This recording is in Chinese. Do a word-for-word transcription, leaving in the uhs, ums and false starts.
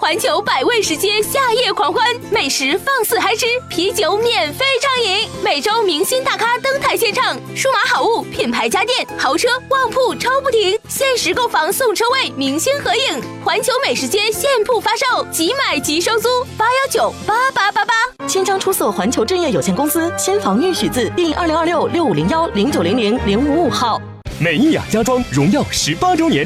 环球百味食街夏夜狂欢，美食放肆嗨吃，啤酒免费畅饮，每周明星大咖登台献唱，数码好物、品牌家电、豪车、旺铺抽不停，限时购房送车位，明星合影，环球美食街现铺发售，即买即收租，八幺九八八八八。 千张出色环球置业有限公司千房玉许字第二零二六六五零幺零九零零零五五号。 美意雅家装荣耀十八周年